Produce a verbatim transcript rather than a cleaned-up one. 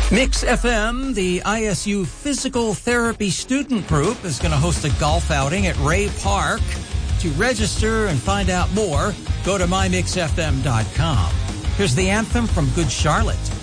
Mix F M, the I S U Physical Therapy Student Group, is going to host a golf outing at Ray Park. To register and find out more, go to my mix f m dot com. Here's the anthem from Good Charlotte.